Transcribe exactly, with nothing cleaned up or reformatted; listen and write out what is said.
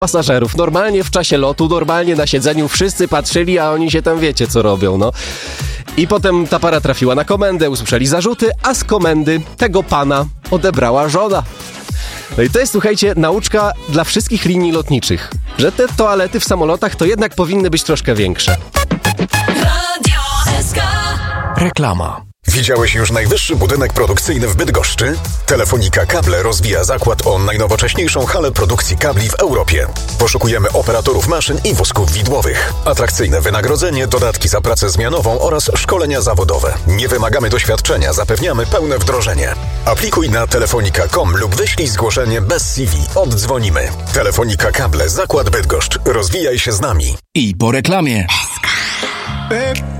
pasażerów. Normalnie w czasie lotu, normalnie na siedzeniu wszyscy patrzyli, a oni się tam wiecie co robią, no. I potem ta para trafiła na komendę, usłyszeli zarzuty, a z komendy tego pana odebrała żona. No i to jest, słuchajcie, nauczka dla wszystkich linii lotniczych, że te toalety w samolotach to jednak powinny być troszkę większe. Radio S K. Reklama. Widziałeś już najwyższy budynek produkcyjny w Bydgoszczy? Telefonika Kable rozwija zakład o najnowocześniejszą halę produkcji kabli w Europie. Poszukujemy operatorów maszyn i wózków widłowych. Atrakcyjne wynagrodzenie, dodatki za pracę zmianową oraz szkolenia zawodowe. Nie wymagamy doświadczenia, zapewniamy pełne wdrożenie. Aplikuj na telefonika kropka com lub wyślij zgłoszenie bez C V. Oddzwonimy. Telefonika Kable, zakład Bydgoszcz. Rozwijaj się z nami. I po reklamie.